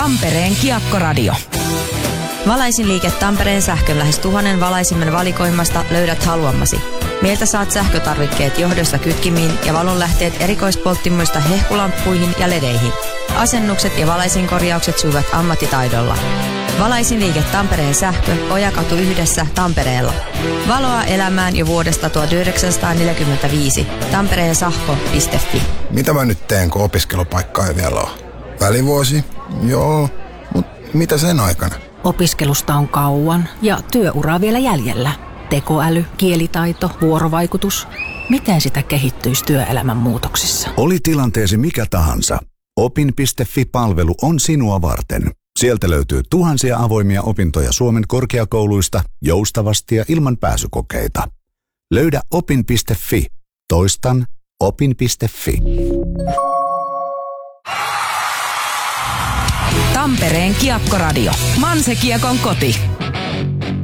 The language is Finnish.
Tampereen Kiekkoradio. Valaisinliike Tampereen sähkön lähes 1000 valaisimen valikoimasta löydät haluamasi. Meiltä saat sähkötarvikkeet johdosta kytkimiin ja valonlähteet erikoispolttimoista hehkulamppuihin ja ledeihin. Asennukset ja valaisinkorjaukset sujuvat ammattitaidolla. Valaisinliike Tampereen sähkö, Ojakatu 1 Tampereella. Valoa elämään jo vuodesta 1945. tampereensahko.fi. Mitä mä nyt teen, kun opiskelupaikka ei vielä ole? Välivuosi? Joo, mutta mitä sen aikana? Opiskelusta on kauan ja työuraa vielä jäljellä. Tekoäly, kielitaito, vuorovaikutus. Miten sitä kehittyisi työelämän muutoksissa? Oli tilanteesi mikä tahansa. Opin.fi-palvelu on sinua varten. Sieltä löytyy tuhansia avoimia opintoja Suomen korkeakouluista joustavasti ja ilman pääsykokeita. Löydä opin.fi. Toistan opin.fi. Tampereen Kiekkoradio. Manse Kiekon koti.